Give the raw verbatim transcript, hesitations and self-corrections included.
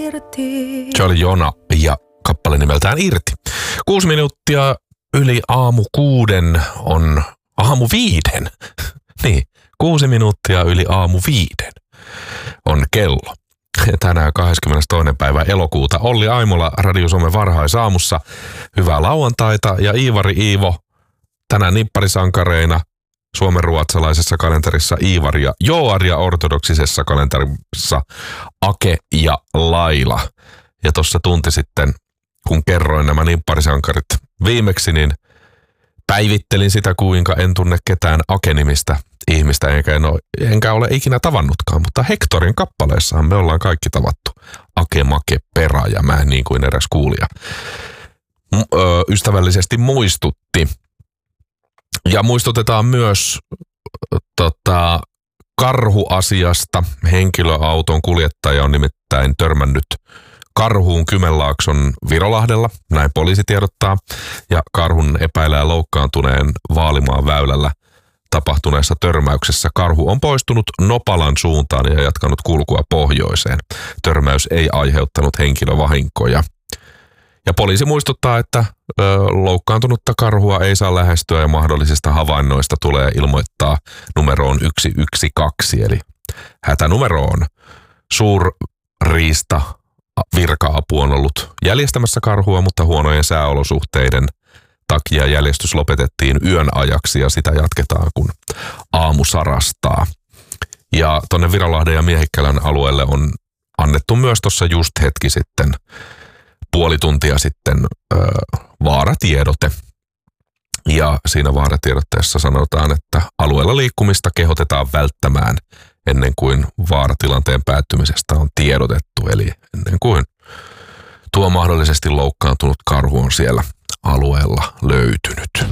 irti. Se oli Jona ja kappale nimeltään Irti. Kuusi minuuttia yli aamu kuuden on aamu viiden. Niin, kuusi minuuttia yli aamu viiden on kello. Tänään kahdeskymmenestoinen päivä elokuuta. Olli Aimola Radio Suomen varhaisaamussa. Hyvää lauantaita ja Iivari Iivo tänään nipparisankareina. Suomenruotsalaisessa kalenterissa Iivari ja Joar ja ortodoksisessa kalenterissa Ake ja Laila. Ja tuossa tunti sitten, kun kerroin nämä nipparisankarit viimeksi, niin päivittelin sitä, kuinka en tunne ketään Ake-nimistä ihmistä, enkä, en ole, enkä ole ikinä tavannutkaan, mutta Hectorin kappaleessahan me ollaan kaikki tavattu. Ake, Make, Pera ja mä, niin kuin eräs kuulija Ö, ystävällisesti muistutti. Ja muistutetaan myös tota, karhuasiasta. Henkilöauton kuljettaja on nimittäin törmännyt karhuun Kymenlaakson Virolahdella, näin poliisi tiedottaa, ja karhun epäilää loukkaantuneen Vaalimaan väylällä tapahtuneessa törmäyksessä. Karhu on poistunut Nopalan suuntaan ja jatkanut kulkua pohjoiseen. Törmäys ei aiheuttanut henkilövahinkoja. Ja poliisi muistuttaa, että ö, loukkaantunutta karhua ei saa lähestyä ja mahdollisista havainnoista tulee ilmoittaa numeroon yksi yksi kaksi, eli hätänumero on suurriista. Virka-apu on ollut jäljestämässä karhua, mutta huonojen sääolosuhteiden takia jäljestys lopetettiin yön ajaksi ja sitä jatketaan, kun aamu sarastaa. Ja tonne Virolahden ja Miehikkälän alueelle on annettu myös tuossa just hetki sitten, puoli tuntia sitten, ö, vaaratiedote. Ja siinä vaaratiedotteessa sanotaan, että alueella liikkumista kehotetaan välttämään ennen kuin vaaratilanteen päättymisestä on tiedotettu, eli ennen kuin tuo mahdollisesti loukkaantunut karhu on siellä alueella löytynyt.